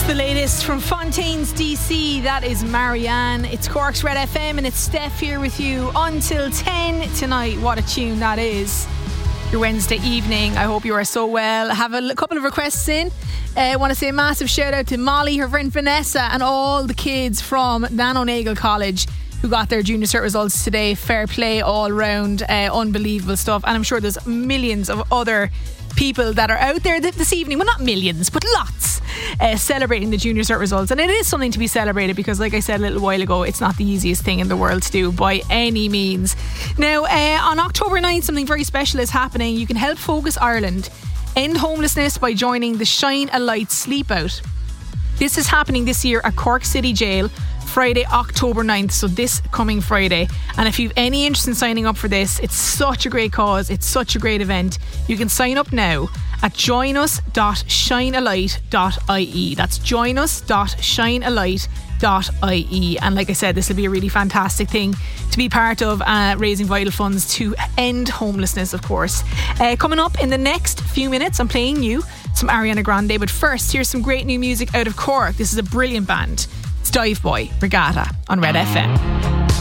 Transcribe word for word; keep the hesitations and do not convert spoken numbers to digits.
The latest from Fontaine's D C, that is Marianne. It's Cork's Red F M and it's Steph here with you until ten tonight. What a tune that is. Your Wednesday evening. I hope you are so well. I have a couple of requests in. I uh, want to say a massive shout out to Molly, her friend Vanessa, and all the kids from Nanonagel College who got their junior cert results today. Fair play all round. Uh, unbelievable stuff. And I'm sure there's millions of other people that are out there this evening, well not millions but lots, uh, celebrating the junior cert results, and it is something to be celebrated because, like I said a little while ago, it's not the easiest thing in the world to do by any means. Now uh, on October ninth something very special is happening. You can help Focus Ireland end homelessness by joining the Shine a Light Sleep Out. This is happening this year at Cork City Jail, Friday, October ninth, so this coming Friday. And if you've any interest in signing up for this, it's such a great cause, it's such a great event. You can sign up now at join us dot shine a light dot I E. That's join us dot shine a light dot I E. And like I said, this will be a really fantastic thing to be part of, uh, raising vital funds to end homelessness, of course. Uh, coming up in the next few minutes, I'm playing you some Ariana Grande, but first, here's some great new music out of Cork. This is a brilliant band. It's Dive Boy Regatta on Red F M.